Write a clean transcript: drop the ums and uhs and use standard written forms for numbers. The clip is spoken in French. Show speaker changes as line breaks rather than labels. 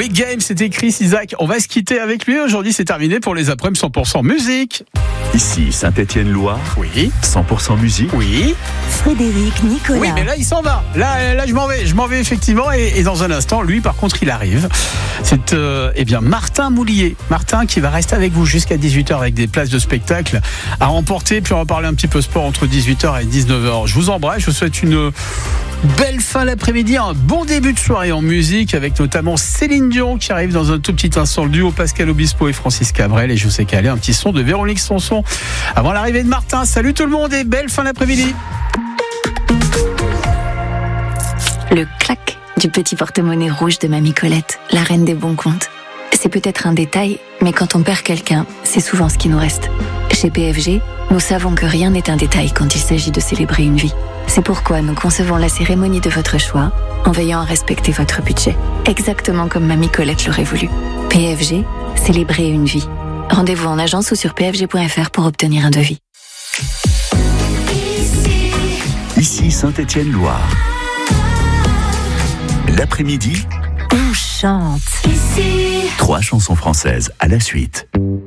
Oui, Game, c'était Chris Isaac. On va se quitter avec lui. Aujourd'hui, c'est terminé pour les après-midi 100% musique.
Ici, Saint-Étienne-Loire.
Oui.
100% musique.
Oui.
Frédéric Nicolas.
Oui, mais là, il s'en va. Là, je m'en vais. Je m'en vais, effectivement. Et dans un instant, lui, par contre, il arrive. C'est, Martin Moulier. Martin qui va rester avec vous jusqu'à 18h avec des places de spectacle à remporter. Puis on va parler un petit peu sport entre 18h et 19h. Je vous embrasse. Je vous souhaite une belle fin d'après-midi, un bon début de soirée en musique avec notamment Céline Dion qui arrive dans un tout petit instant, le duo Pascal Obispo et Francis Cabrel, et je sais qu'elle a un petit son de Véronique Sanson avant l'arrivée de Martin. Salut tout le monde et belle fin d'après-midi.
Le clac du petit porte-monnaie rouge de Mamie Colette, la reine des bons comptes. C'est peut-être un détail, mais quand on perd quelqu'un, c'est souvent ce qui nous reste. Chez PFG, nous savons que rien n'est un détail quand il s'agit de célébrer une vie. C'est pourquoi nous concevons la cérémonie de votre choix en veillant à respecter votre budget, exactement comme Mamie Colette l'aurait voulu. PFG, célébrer une vie. Rendez-vous en agence ou sur pfg.fr pour obtenir un devis.
Ici, Saint-Étienne-Loire. L'après-midi,
On chante.
3 chansons françaises à la suite.